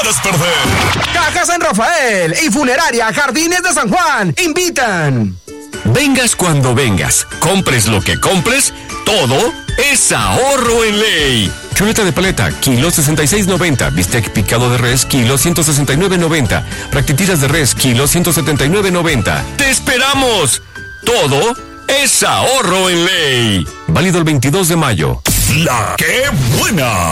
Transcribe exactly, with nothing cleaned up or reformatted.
puedes perder. Caja San Rafael y Funeraria Jardines de San Juan invitan. Vengas cuando vengas, compres lo que compres, todo es ahorro en ley. Chuleta de paleta, kilo sesenta y seis noventa. Bistec picado de res, kilo ciento sesenta y nueve noventa. Practitiras de res, kilo ciento setenta y nueve noventa. ¡Te esperamos! Todo es ahorro en ley. Válido el veintidós de mayo. La que buena.